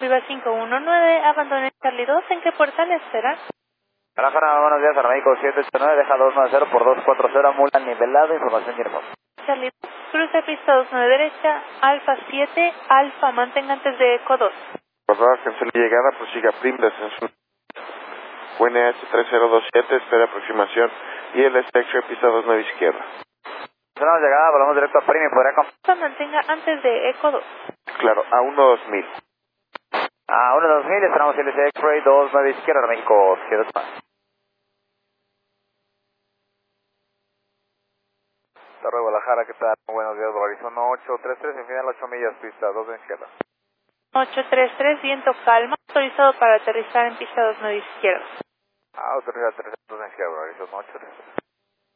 Viva 519, abandone Charlie 2, ¿en qué portal espera? Guadalajara, buenos días, Aeroméxico 789, deja 290 por 240, mula nivelado, información Guillermo. Charlie 2, cruce pista 29 derecha, Alfa 7, Alfa, mantenga antes de Eco 2. Por favor, cancele llegada, prosiga PRIM, descenso. UNH 3027, espera aproximación. Y el X-ray, pista 29 izquierda. Tenemos llegada, volvemos directo a PRIM y podría Mantenga antes de Eco 2. Claro, a 12000. A 12000, esperamos el X-ray 29 izquierda, Aeroméxico 789. Torre Guadalajara, ¿qué tal? Buenos días, Horizon 833, en final 8 millas, pista 2 de izquierda. 833, viento calma, autorizado para aterrizar en pista 29 izquierda. Autorizado, 2 de izquierda, Horizon 833.